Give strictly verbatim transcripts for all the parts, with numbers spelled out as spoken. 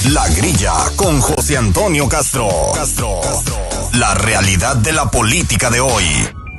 La Grilla con José Antonio Castro. Castro. La realidad de la política de hoy.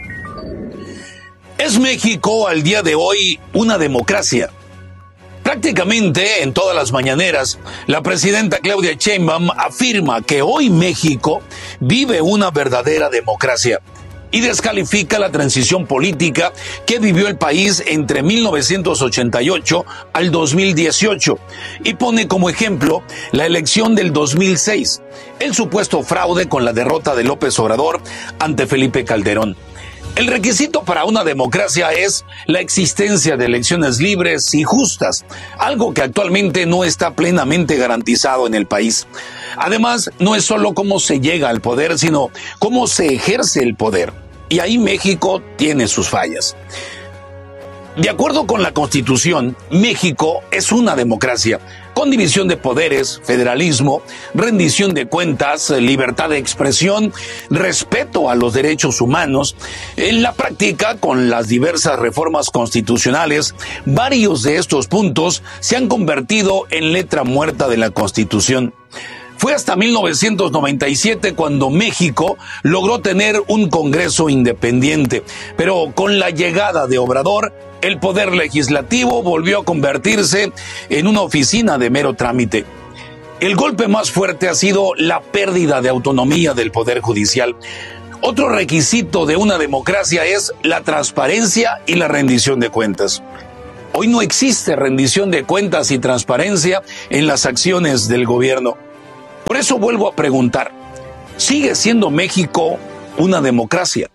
¿Es México al día de hoy una democracia? Prácticamente en todas las mañaneras, la presidenta Claudia Sheinbaum afirma que hoy México vive una verdadera democracia y descalifica la transición política que vivió el país entre mil novecientos ochenta y ocho al dos mil dieciocho y pone como ejemplo la elección del dos mil seis, el supuesto fraude con la derrota de López Obrador ante Felipe Calderón. El requisito para una democracia es la existencia de elecciones libres y justas, algo que actualmente no está plenamente garantizado en el país. Además, no es solo cómo se llega al poder, sino cómo se ejerce el poder. Y ahí México tiene sus fallas. De acuerdo con la Constitución, México es una democracia, con división de poderes, federalismo, rendición de cuentas, libertad de expresión, respeto a los derechos humanos. En la práctica, con las diversas reformas constitucionales, varios de estos puntos se han convertido en letra muerta de la Constitución. Fue hasta mil novecientos noventa y siete cuando México logró tener un Congreso independiente, pero con la llegada de Obrador, el poder legislativo volvió a convertirse en una oficina de mero trámite. El golpe más fuerte ha sido la pérdida de autonomía del Poder Judicial. Otro requisito de una democracia es la transparencia y la rendición de cuentas. Hoy no existe rendición de cuentas y transparencia en las acciones del gobierno. Por eso vuelvo a preguntar, ¿sigue siendo México una democracia?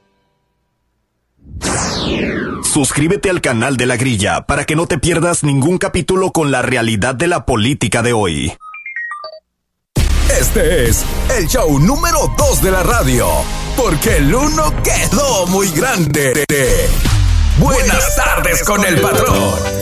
Suscríbete al canal de La Grilla para que no te pierdas ningún capítulo con la realidad de la política de hoy. Este es el show número dos de la radio, porque el uno quedó muy grande. Buenas tardes con el patrón.